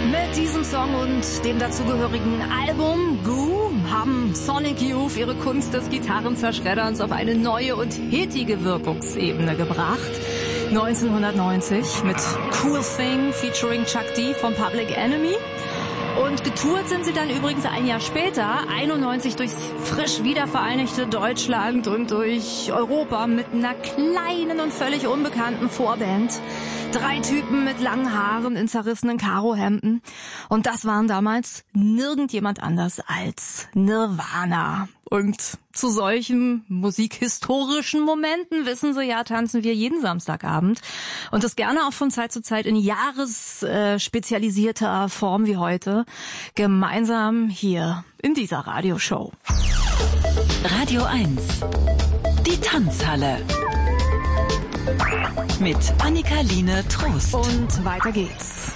Mit diesem Song und dem dazugehörigen Album Goo haben Sonic Youth ihre Kunst des Gitarrenzerschredderns auf eine neue und hittige Wirkungsebene gebracht. 1990 mit Cool Thing featuring Chuck D von Public Enemy. Und getourt sind sie dann übrigens ein Jahr später, 91, durchs frisch wiedervereinigte Deutschland und durch Europa mit einer kleinen und völlig unbekannten Vorband. 3 Typen mit langen Haaren in zerrissenen Karohemden. Und das waren damals nirgendjemand anders als Nirvana. Und zu solchen musikhistorischen Momenten, wissen Sie ja, tanzen wir jeden Samstagabend. Und das gerne auch von Zeit zu Zeit in jahresspezialisierter Form wie heute. Gemeinsam hier in dieser Radioshow. Radio 1. Die Tanzhalle. Mit Annika-Line Trost. Und weiter geht's.